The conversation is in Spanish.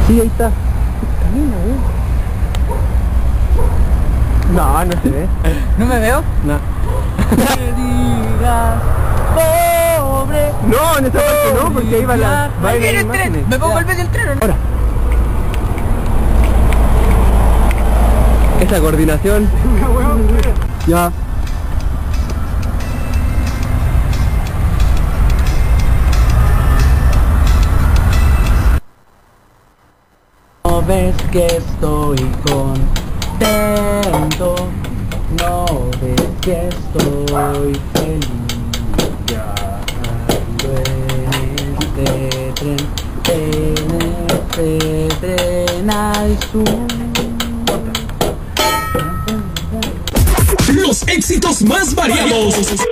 Sí, ahí está. Camina, no, no se ve. ¿No me veo? No. Me digas, pobre. No, en esa parte no, porque ahí va la... va Ahí a ir viene las el tren. imágenes. Me pongo Ya. al medio del tren, ¿o no? Ahora. Esa coordinación. Ya. No ves que estoy contento, no ves que estoy feliz viajando en este tren al sur. Los éxitos más variados.